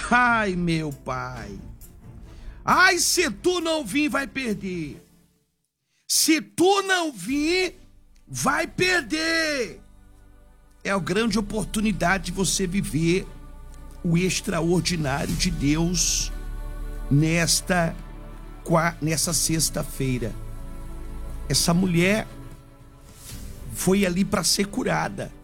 Ai, meu pai. Ai, se tu não vir, vai perder. Se tu não vir, vai perder. É a grande oportunidade de você viver o extraordinário de Deus nessa sexta-feira. Essa mulher foi ali para ser curada.